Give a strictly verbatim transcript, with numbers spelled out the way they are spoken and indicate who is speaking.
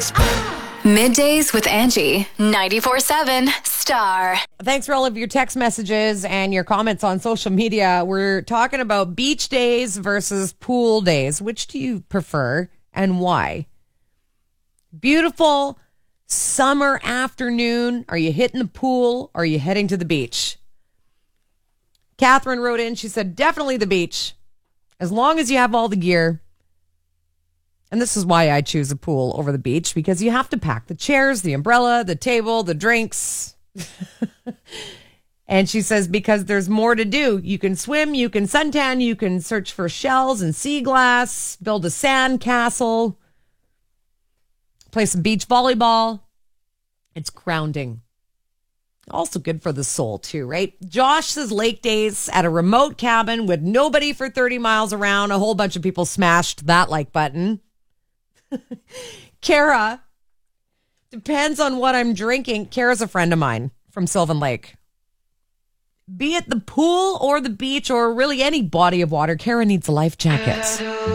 Speaker 1: Middays with Angie, ninety-four seven Star.
Speaker 2: Thanks for all of your text messages and your comments on social media. We're talking about beach days versus pool days. Which do you prefer and why? Beautiful summer afternoon. Are you hitting the pool or are you heading to the beach? Catherine wrote in, she said, definitely the beach. As long as you have all the gear. And this is why I choose a pool over the beach, because you have to pack the chairs, the umbrella, the table, the drinks. And she says, because there's more to do. You can swim, you can suntan, you can search for shells and sea glass, build a sand castle, play some beach volleyball. It's grounding. Also good for the soul too, right? Josh says lake days at a remote cabin with nobody for thirty miles around. A whole bunch of people smashed that like button. Kara, depends on what I'm drinking. Kara's a friend of mine from Sylvan Lake. Be it the pool or the beach or really any body of water, Kara needs a life jacket.